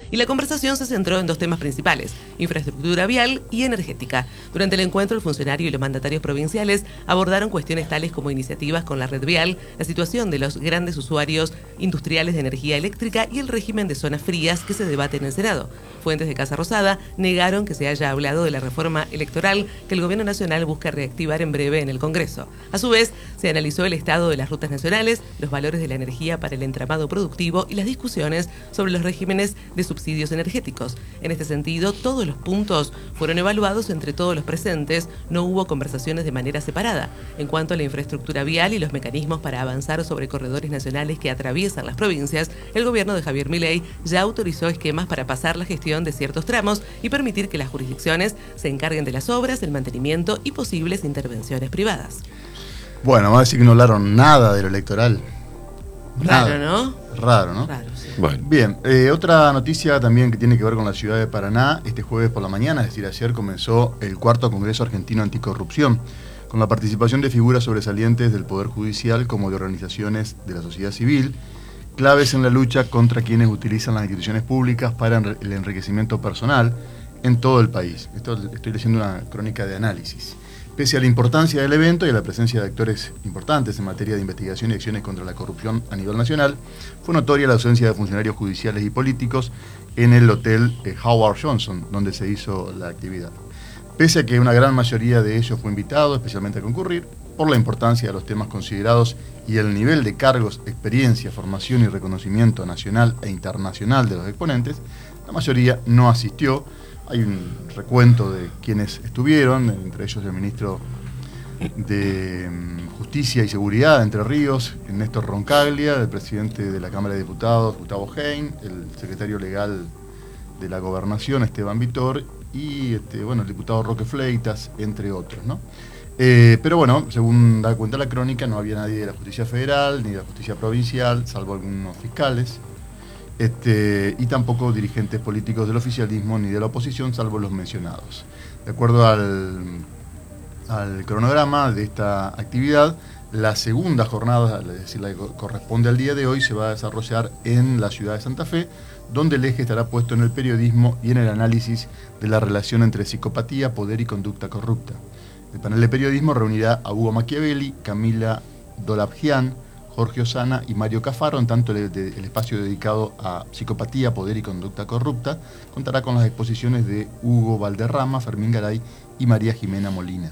y la conversación se centró en dos temas principales: infraestructura vial y energética. Durante el encuentro, el funcionario y los mandatarios provinciales abordaron cuestiones tales como iniciativas con la red vial, la situación de los grandes usuarios industriales de energía eléctrica y el régimen de zonas frías que se debate en el Senado. Fuentes de Casa Rosada negaron que se haya hablado de la reforma electoral que el gobierno nacional busca reactivar en breve en el Congreso. A su vez, se analizó el estado de las rutas nacionales, los valores de la energía para el entramado productivo y las discusiones sobre los regímenes de subsidios energéticos. En este sentido, todos los puntos fueron evaluados entre todos los presentes, no hubo conversaciones de manera separada. En cuanto a la infraestructura vial y los mecanismos para avanzar sobre corredores nacionales que atraviesan las provincias, el gobierno de Javier Milei ya autorizó esquemas para pasar la gestión de ciertos tramos y permitir que las jurisdicciones se encarguen de las obras, el mantenimiento y posibles intervenciones privadas. Bueno, vamos a decir que no hablaron nada de lo electoral. Raro, ¿no? Raro, ¿no? Raro, sí. Bueno. Bien, otra noticia también que tiene que ver con la ciudad de Paraná. Este jueves por la mañana, es decir, ayer, comenzó el 4º Congreso Argentino Anticorrupción, con la participación de figuras sobresalientes del Poder Judicial como de organizaciones de la sociedad civil, claves en la lucha contra quienes utilizan las instituciones públicas para el enriquecimiento personal en todo el país. Estoy leyendo una crónica de análisis. Pese a la importancia del evento y a la presencia de actores importantes en materia de investigación y acciones contra la corrupción a nivel nacional, fue notoria la ausencia de funcionarios judiciales y políticos en el hotel Howard Johnson, donde se hizo la actividad. Pese a que una gran mayoría de ellos fue invitado especialmente a concurrir, por la importancia de los temas considerados y el nivel de cargos, experiencia, formación y reconocimiento nacional e internacional de los exponentes, la mayoría no asistió. Hay un recuento de quienes estuvieron, entre ellos el ministro de Justicia y Seguridad de Entre Ríos, Néstor Roncaglia, el presidente de la Cámara de Diputados, Gustavo Hein, el secretario legal de la Gobernación, Esteban Vitor, y el diputado Roque Fleitas, entre otros, ¿no? Pero bueno, según da cuenta la crónica, no había nadie de la Justicia Federal ni de la Justicia Provincial, salvo algunos fiscales, y tampoco dirigentes políticos del oficialismo ni de la oposición, salvo los mencionados. De acuerdo al cronograma de esta actividad, la segunda jornada, es decir, la que corresponde al día de hoy, se va a desarrollar en la ciudad de Santa Fe, donde el eje estará puesto en el periodismo y en el análisis de la relación entre psicopatía, poder y conducta corrupta. El panel de periodismo reunirá a Hugo Machiavelli, Camila Dolabjian, Jorge Osana y Mario Cafaro, en tanto el espacio dedicado a psicopatía, poder y conducta corrupta contará con las exposiciones de Hugo Valderrama, Fermín Garay y María Jimena Molina.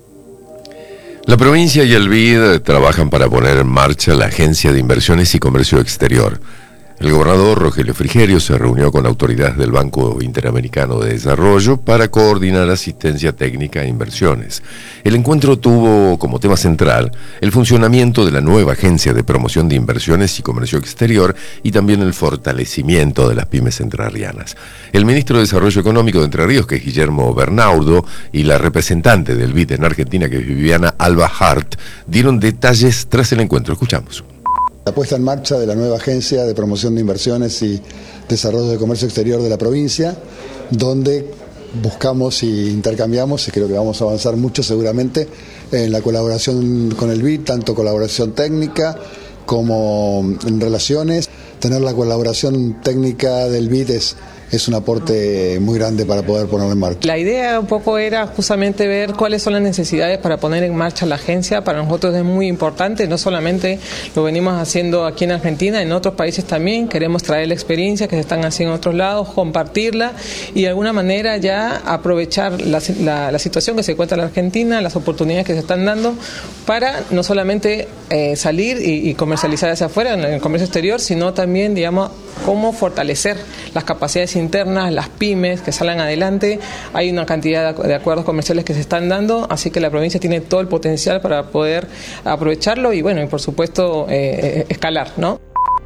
La provincia y el BID trabajan para poner en marcha la Agencia de Inversiones y Comercio Exterior. El gobernador Rogelio Frigerio se reunió con autoridades del Banco Interamericano de Desarrollo para coordinar asistencia técnica e inversiones. El encuentro tuvo como tema central el funcionamiento de la nueva Agencia de Promoción de Inversiones y Comercio Exterior y también el fortalecimiento de las pymes entrerrianas. El ministro de Desarrollo Económico de Entre Ríos, que es Guillermo Bernaudo, y la representante del BID en Argentina, que es Viviana Alba Hart, dieron detalles tras el encuentro. Escuchamos. La puesta en marcha de la nueva Agencia de Promoción de Inversiones y Desarrollo de Comercio Exterior de la provincia, donde buscamos y intercambiamos, y creo que vamos a avanzar mucho seguramente en la colaboración con el BID, tanto colaboración técnica como en relaciones. Tener la colaboración técnica del BID es un aporte muy grande para poder ponerlo en marcha. La idea un poco era justamente ver cuáles son las necesidades para poner en marcha la agencia. Para nosotros es muy importante, no solamente lo venimos haciendo aquí en Argentina, en otros países también. Queremos traer la experiencia que se están haciendo en otros lados, compartirla y de alguna manera ya aprovechar la situación que se encuentra en la Argentina, las oportunidades que se están dando para no solamente salir y comercializar hacia afuera en el comercio exterior, sino también, digamos, cómo fortalecer las capacidades internas, las pymes que salgan adelante. Hay una cantidad de acuerdos comerciales que se están dando, así que la provincia tiene todo el potencial para poder aprovecharlo y bueno, y por supuesto escalar, ¿no?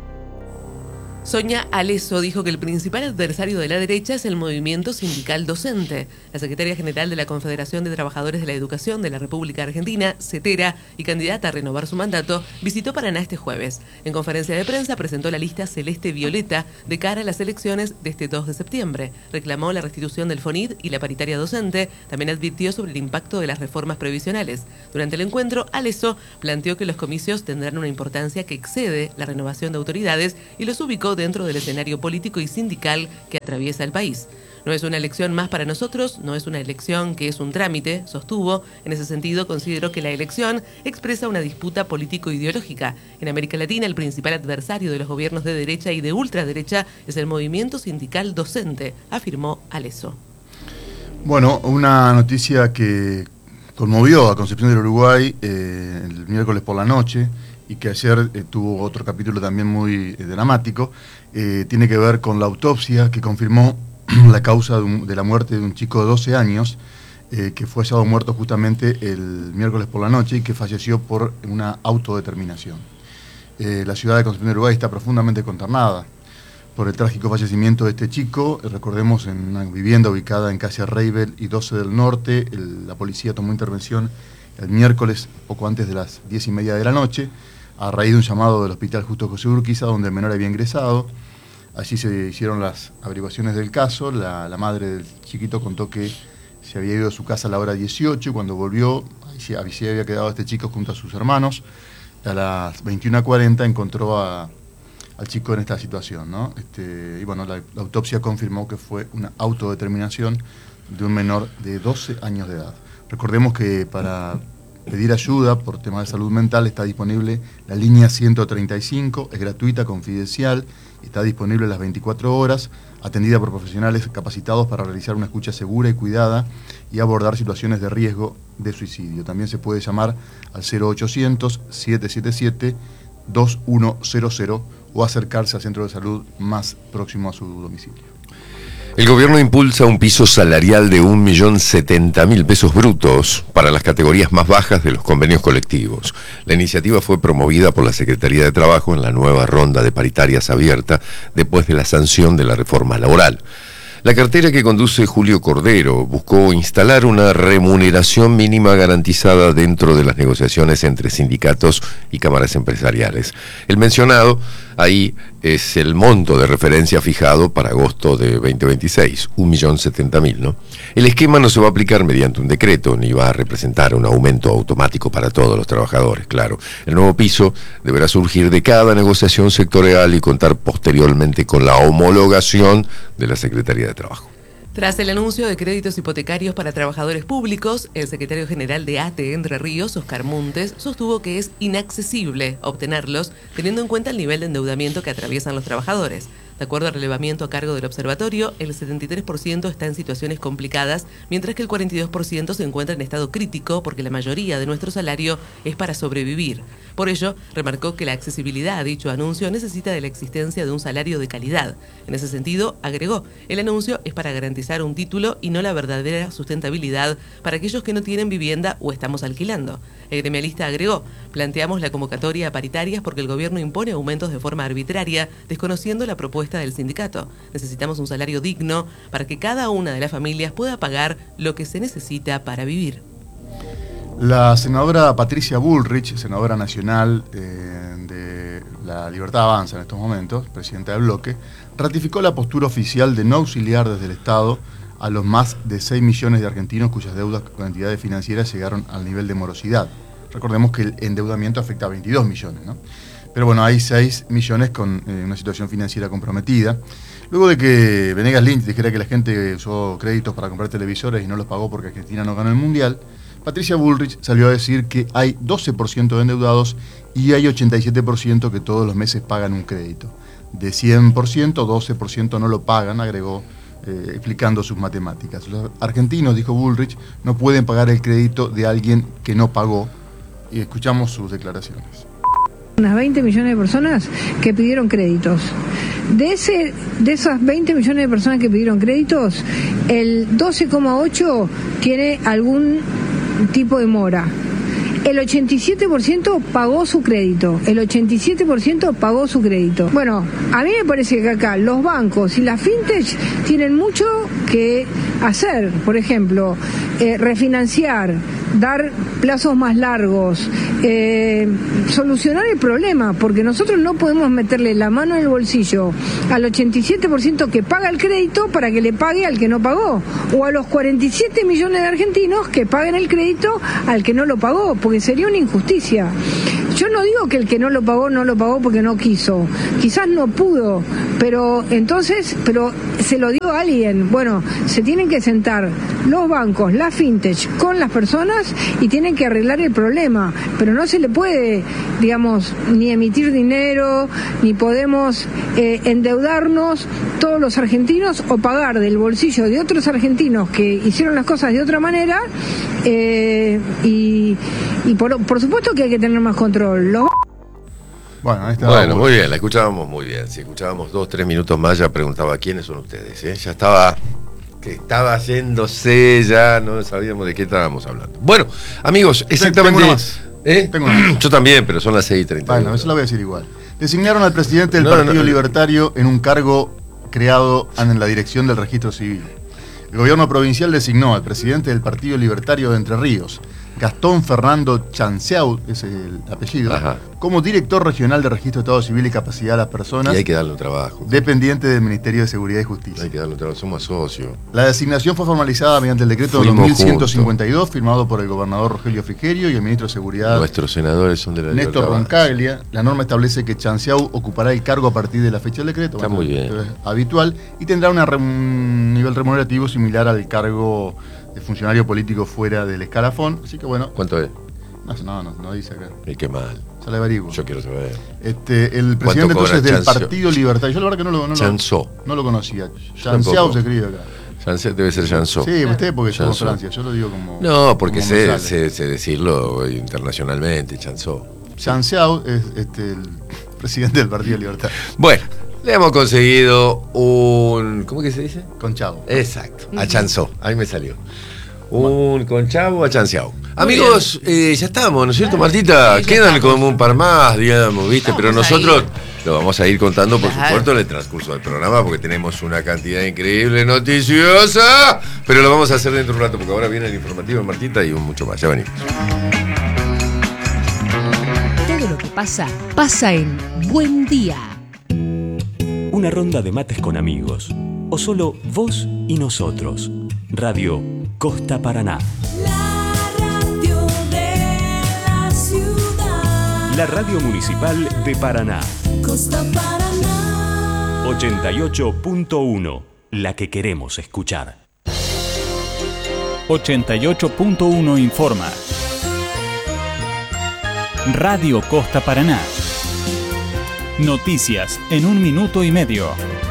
Sonia Aleso dijo que el principal adversario de la derecha es el movimiento sindical docente. La secretaria general de la Confederación de Trabajadores de la Educación de la República Argentina, CETERA, y candidata a renovar su mandato, visitó Paraná este jueves. En conferencia de prensa presentó la lista celeste-violeta de cara a las elecciones de este 2 de septiembre. Reclamó la restitución del FONID y la paritaria docente. También advirtió sobre el impacto de las reformas previsionales. Durante el encuentro, Aleso planteó que los comicios tendrán una importancia que excede la renovación de autoridades y los ubicó crítico dentro del escenario político y sindical que atraviesa el país. No es una elección más para nosotros, no es una elección que es un trámite, sostuvo. En ese sentido, considero que la elección expresa una disputa político-ideológica. En América Latina, el principal adversario de los gobiernos de derecha y de ultraderecha es el movimiento sindical docente, afirmó Alesso. Bueno, una noticia que conmovió a Concepción del Uruguay el miércoles por la noche y que ayer tuvo otro capítulo también muy dramático, tiene que ver con la autopsia que confirmó la causa de la muerte de un chico de 12 años que fue hallado muerto justamente el miércoles por la noche y que falleció por una autodeterminación. La ciudad de Concepción del Uruguay está profundamente consternada por el trágico fallecimiento de este chico. Recordemos, en una vivienda ubicada en calle Reibel y 12 del Norte, la policía tomó intervención el miércoles poco antes de las 10:30 de la noche a raíz de un llamado del Hospital Justo José Urquiza, donde el menor había ingresado. Allí se hicieron las averiguaciones del caso. La madre del chiquito contó que se había ido a su casa a la hora 18 y cuando volvió, allí había quedado este chico junto a sus hermanos. A las 21:40 encontró al chico en esta situación, ¿no? Y bueno, la autopsia confirmó que fue una autodeterminación de un menor de 12 años de edad. Recordemos que para pedir ayuda por temas de salud mental está disponible la línea 135, es gratuita, confidencial, está disponible las 24 horas, atendida por profesionales capacitados para realizar una escucha segura y cuidada y abordar situaciones de riesgo de suicidio. También se puede llamar al 0800-777-2100 o acercarse al centro de salud más próximo a su domicilio. El gobierno impulsa un piso salarial de 1.070.000 pesos brutos para las categorías más bajas de los convenios colectivos. La iniciativa fue promovida por la Secretaría de Trabajo en la nueva ronda de paritarias abierta después de la sanción de la reforma laboral. La cartera que conduce Julio Cordero buscó instalar una remuneración mínima garantizada dentro de las negociaciones entre sindicatos y cámaras empresariales. El mencionado ahí es el monto de referencia fijado para agosto de 2026, 1.070.000, ¿no? El esquema no se va a aplicar mediante un decreto, ni va a representar un aumento automático para todos los trabajadores, claro. El nuevo piso deberá surgir de cada negociación sectorial y contar posteriormente con la homologación de la Secretaría de Trabajo. Tras el anuncio de créditos hipotecarios para trabajadores públicos, el secretario general de ATE Entre Ríos, Oscar Muntes, sostuvo que es inaccesible obtenerlos teniendo en cuenta el nivel de endeudamiento que atraviesan los trabajadores. De acuerdo al relevamiento a cargo del observatorio, el 73% está en situaciones complicadas, mientras que el 42% se encuentra en estado crítico porque la mayoría de nuestro salario es para sobrevivir. Por ello, remarcó que la accesibilidad a dicho anuncio necesita de la existencia de un salario de calidad. En ese sentido, agregó, el anuncio es para garantizar un título y no la verdadera sustentabilidad para aquellos que no tienen vivienda o estamos alquilando. El gremialista agregó, planteamos la convocatoria a paritarias porque el gobierno impone aumentos de forma arbitraria, desconociendo la propuesta del sindicato. Necesitamos un salario digno para que cada una de las familias pueda pagar lo que se necesita para vivir. La senadora Patricia Bullrich, senadora nacional de la Libertad Avanza en estos momentos, presidenta del bloque, ratificó la postura oficial de no auxiliar desde el Estado a los más de 6 millones de argentinos cuyas deudas con entidades financieras llegaron al nivel de morosidad. Recordemos que el endeudamiento afecta a 22 millones, ¿no? Pero bueno, hay 6 millones con una situación financiera comprometida. Luego de que Venegas Lynch dijera que la gente usó créditos para comprar televisores y no los pagó porque Argentina no ganó el Mundial, Patricia Bullrich salió a decir que hay 12% de endeudados y hay 87% que todos los meses pagan un crédito. De 100%, 12% no lo pagan, agregó, explicando sus matemáticas. Los argentinos, dijo Bullrich, no pueden pagar el crédito de alguien que no pagó. Y escuchamos sus declaraciones. Unas 20 millones de personas que pidieron créditos. De esas 20 millones de personas que pidieron créditos, el 12,8 tiene algún tipo de mora. El 87% pagó su crédito. El 87% pagó su crédito. Bueno, a mí me parece que acá los bancos y las fintech tienen mucho que hacer. Por ejemplo, refinanciar, dar plazos más largos, solucionar el problema, porque nosotros no podemos meterle la mano en el bolsillo al 87% que paga el crédito para que le pague al que no pagó, o a los 47 millones de argentinos que paguen el crédito al que no lo pagó, porque sería una injusticia. Yo no digo que el que no lo pagó porque no quiso. Quizás no pudo, pero se lo dio a alguien. Bueno, se tienen que sentar los bancos, la fintech, con las personas y tienen que arreglar el problema. Pero no se le puede, digamos, ni emitir dinero, ni podemos endeudarnos todos los argentinos o pagar del bolsillo de otros argentinos que hicieron las cosas de otra manera. Y por supuesto que hay que tener más control. Bueno, muy bien, la escuchábamos muy bien. Si escuchábamos 2-3 minutos más, ya preguntaba quiénes son ustedes. Ya estaba yéndose, ya no sabíamos de qué estábamos hablando. Bueno, amigos, exactamente. Tengo una. Yo también, pero son las 6:30. Bueno, eso lo voy a decir igual. Designaron al presidente del Partido Libertario en un cargo creado en la dirección del registro civil. El gobierno provincial designó al presidente del Partido Libertario de Entre Ríos, Gastón Fernando Chanceau, ese es el apellido, como director regional de Registro de Estado Civil y Capacidad de las Personas. Y hay que darle un trabajo. Dependiente del Ministerio de Seguridad y Justicia. Hay que darle un trabajo, somos socios. La designación fue formalizada mediante el decreto 2152, firmado por el gobernador Rogelio Frigerio y el ministro de Seguridad. Nuestros senadores son de la Néstor Roncaglia. La norma establece que Chanceau ocupará el cargo a partir de la fecha del decreto. Está muy bien. Habitual, y tendrá un nivel remunerativo similar al cargo de funcionario político fuera del escalafón. Así que bueno. ¿Cuánto es? No dice acá. Y qué mal. Se le averiguo. Yo quiero saber. El presidente entonces del Partido Libertario. Yo la verdad que no lo conocía. Chanceau se escribe acá. Chancet debe ser Chanceau. Sí, usted porque yo en Francia, yo lo digo como... No, porque sé decirlo internacionalmente, Chanceau. Chanceau es el presidente del Partido Libertario. Bueno, le hemos conseguido un... ¿Cómo que se dice? Conchavo. Exacto, a Chanceau, ahí me salió. Un conchavo a Chanceau. Amigos, ya estamos, ¿no es cierto, Martita? Quedan como un par más, digamos, ¿viste? Pero nosotros lo vamos a ir contando, por supuesto, en el transcurso del programa, porque tenemos una cantidad increíble noticiosa. Pero lo vamos a hacer dentro de un rato, porque ahora viene el informativo de Martita y mucho más. Ya venimos. Todo lo que pasa en Buen Día. Una ronda de mates con amigos, o solo vos y nosotros. Radio Costa Paraná. La radio de la ciudad. La radio municipal de Paraná. Costa Paraná. 88.1. La que queremos escuchar. 88.1 informa. Radio Costa Paraná. Noticias en 1 minuto y medio.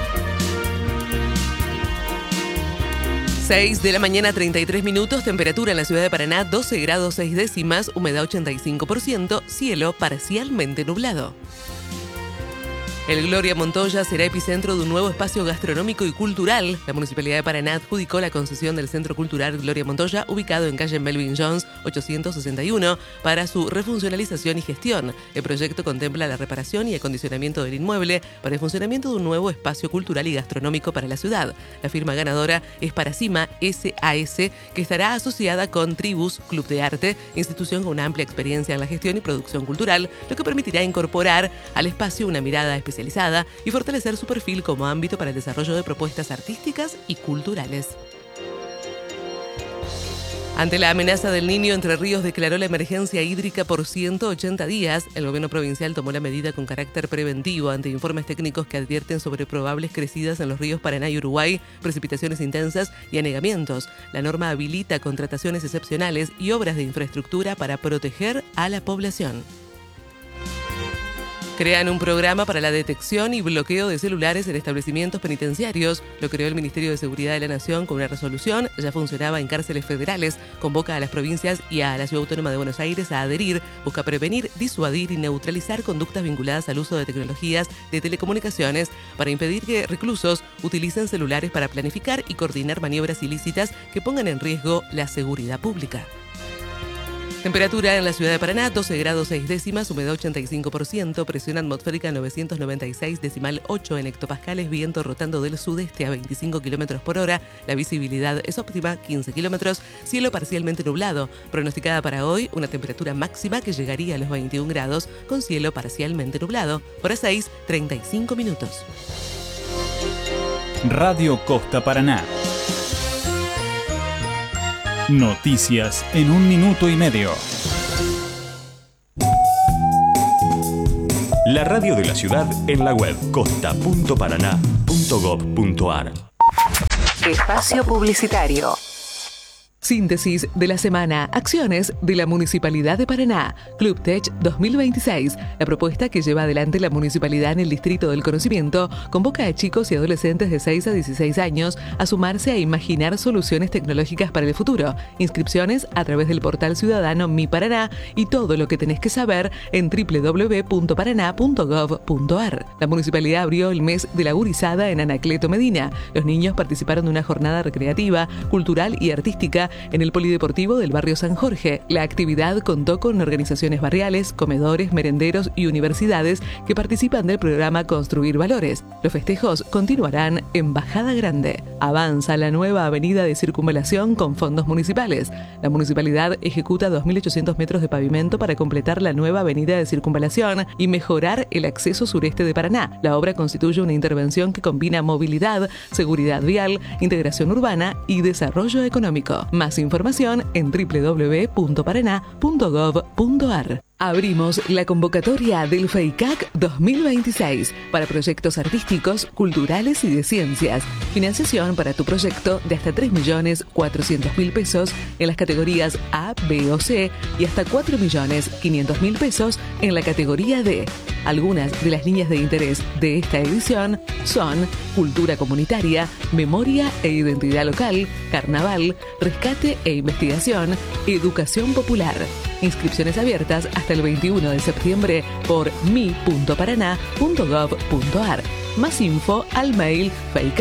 6 de la mañana, 33 minutos, temperatura en la ciudad de Paraná, 12 grados 6 décimas, humedad 85%, cielo parcialmente nublado. El Gloria Montoya será epicentro de un nuevo espacio gastronómico y cultural. La Municipalidad de Paraná adjudicó la concesión del Centro Cultural Gloria Montoya, ubicado en calle Melvin Jones 861, para su refuncionalización y gestión. El proyecto contempla la reparación y acondicionamiento del inmueble para el funcionamiento de un nuevo espacio cultural y gastronómico para la ciudad. La firma ganadora es Paracima SAS, que estará asociada con Tribus Club de Arte, institución con una amplia experiencia en la gestión y producción cultural, lo que permitirá incorporar al espacio una mirada especializada y fortalecer su perfil como ámbito para el desarrollo de propuestas artísticas y culturales. Ante la amenaza del Niño, Entre Ríos declaró la emergencia hídrica por 180 días. El gobierno provincial tomó la medida con carácter preventivo ante informes técnicos que advierten sobre probables crecidas en los ríos Paraná y Uruguay, precipitaciones intensas y anegamientos. La norma habilita contrataciones excepcionales y obras de infraestructura para proteger a la población. Crean un programa para la detección y bloqueo de celulares en establecimientos penitenciarios. Lo creó el Ministerio de Seguridad de la Nación con una resolución. Ya funcionaba en cárceles federales. Convoca a las provincias y a la Ciudad Autónoma de Buenos Aires a adherir. Busca prevenir, disuadir y neutralizar conductas vinculadas al uso de tecnologías de telecomunicaciones para impedir que reclusos utilicen celulares para planificar y coordinar maniobras ilícitas que pongan en riesgo la seguridad pública. Temperatura en la ciudad de Paraná, 12 grados 6 décimas, humedad 85%, presión atmosférica 996,8 en hectopascales, viento rotando del sudeste a 25 km por hora, la visibilidad es óptima, 15 kilómetros, cielo parcialmente nublado. Pronosticada para hoy, una temperatura máxima que llegaría a los 21 grados, con cielo parcialmente nublado. Hora 6, 35 minutos. Radio Costa Paraná. Noticias en 1 minuto y medio. La radio de la ciudad en la web costa.paraná.gov.ar. Espacio publicitario. Síntesis de la semana. Acciones de la Municipalidad de Paraná. Club Tech 2026. La propuesta que lleva adelante la Municipalidad en el Distrito del Conocimiento convoca a chicos y adolescentes de 6 a 16 años a sumarse a imaginar soluciones tecnológicas para el futuro. Inscripciones a través del portal ciudadano Mi Paraná y todo lo que tenés que saber en www.paraná.gov.ar. La Municipalidad abrió el mes de la gurizada en Anacleto Medina. Los niños participaron de una jornada recreativa, cultural y artística en el Polideportivo del barrio San Jorge. La actividad contó con organizaciones barriales, comedores, merenderos y universidades que participan del programa Construir Valores. Los festejos continuarán en Bajada Grande. Avanza la nueva avenida de circunvalación con fondos municipales. La municipalidad ejecuta 2.800 metros de pavimento para completar la nueva avenida de circunvalación y mejorar el acceso sureste de Paraná. La obra constituye una intervención que combina movilidad, seguridad vial, integración urbana y desarrollo económico. Más información en www.paraná.gov.ar. Abrimos la convocatoria del FEICAC 2026 para proyectos artísticos, culturales y de ciencias. Financiación para tu proyecto de hasta 3.400.000 pesos en las categorías A, B o C y hasta 4.500.000 pesos en la categoría D. Algunas de las líneas de interés de esta edición son cultura comunitaria, memoria e identidad local, carnaval, rescate e investigación, educación popular. Inscripciones abiertas hasta el 21 de septiembre por mi.paraná.gov.ar. Más info al mail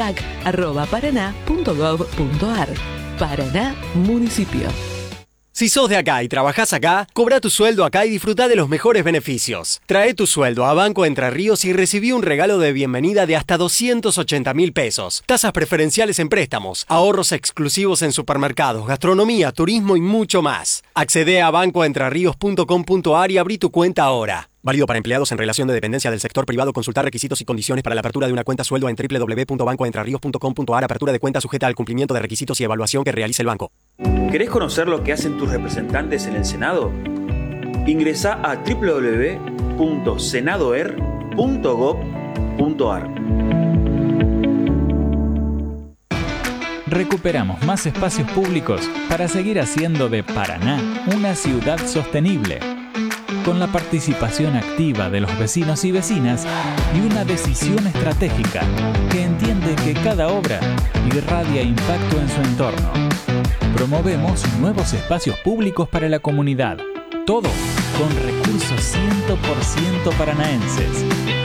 feicac@paraná.gov.ar. Paraná Municipio. Si sos de acá y trabajás acá, cobra tu sueldo acá y disfruta de los mejores beneficios. Trae tu sueldo a Banco Entre Ríos y recibí un regalo de bienvenida de hasta 280.000 pesos. Tasas preferenciales en préstamos, ahorros exclusivos en supermercados, gastronomía, turismo y mucho más. Accede a bancoentrerrios.com.ar y abrí tu cuenta ahora. Válido para empleados en relación de dependencia del sector privado. Consultar requisitos y condiciones para la apertura de una cuenta sueldo en www.bancoentrerrios.com.ar. Apertura de cuenta sujeta al cumplimiento de requisitos y evaluación que realice el banco. ¿Querés conocer lo que hacen tus representantes en el Senado? Ingresá a www.senadoer.gov.ar. Recuperamos más espacios públicos para seguir haciendo de Paraná una ciudad sostenible, con la participación activa de los vecinos y vecinas y una decisión estratégica que entiende que cada obra irradia impacto en su entorno. Promovemos nuevos espacios públicos para la comunidad, todo con recursos 100% paranaenses.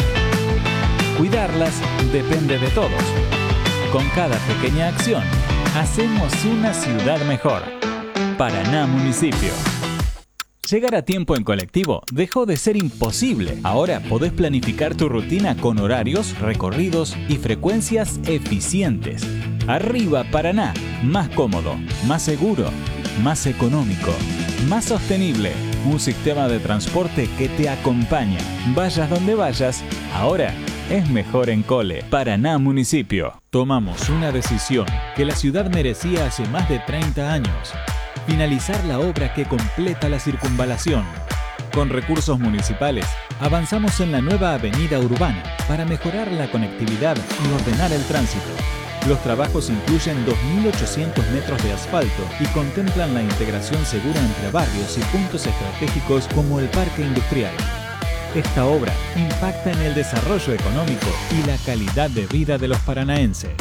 Cuidarlas depende de todos. Con cada pequeña acción, hacemos una ciudad mejor. Paraná Municipio. Llegar a tiempo en colectivo dejó de ser imposible. Ahora podés planificar tu rutina con horarios, recorridos y frecuencias eficientes. Arriba Paraná, más cómodo, más seguro, más económico, más sostenible. Un sistema de transporte que te acompaña. Vayas donde vayas, ahora es mejor en Cole. Paraná Municipio. Tomamos una decisión que la ciudad merecía hace más de 30 años. Finalizar la obra que completa la circunvalación. Con recursos municipales, avanzamos en la nueva avenida urbana para mejorar la conectividad y ordenar el tránsito. Los trabajos incluyen 2.800 metros de asfalto y contemplan la integración segura entre barrios y puntos estratégicos como el Parque Industrial. Esta obra impacta en el desarrollo económico y la calidad de vida de los paranaenses.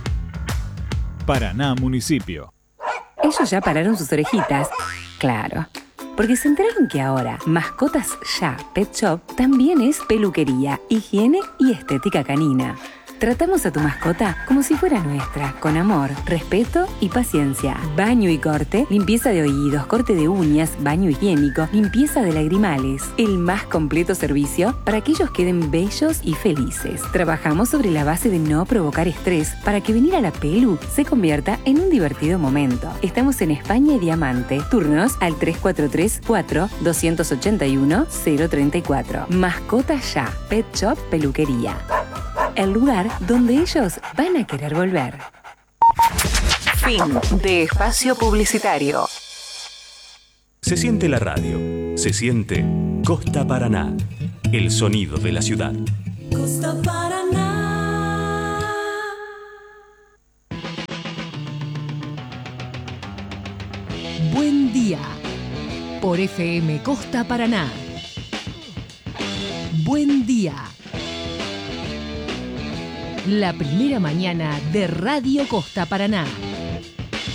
Paraná Municipio. Ellos ya pararon sus orejitas. Claro. Porque se enteraron que ahora Mascotas Ya Pet Shop también es peluquería, higiene y estética canina. Tratamos a tu mascota como si fuera nuestra, con amor, respeto y paciencia. Baño y corte, limpieza de oídos, corte de uñas, baño higiénico, limpieza de lagrimales. El más completo servicio para que ellos queden bellos y felices. Trabajamos sobre la base de no provocar estrés para que venir a la pelu se convierta en un divertido momento. Estamos en España y Diamante. Turnos al 343-4-281-034. Mascotas Ya Pet Shop Peluquería. El lugar donde ellos van a querer volver. Fin de espacio publicitario. Se siente la radio. Se siente Costa Paraná. el sonido de la ciudad. Costa Paraná. Buen día. Por FM Costa Paraná. Buen día. La primera mañana de Radio Costa Paraná.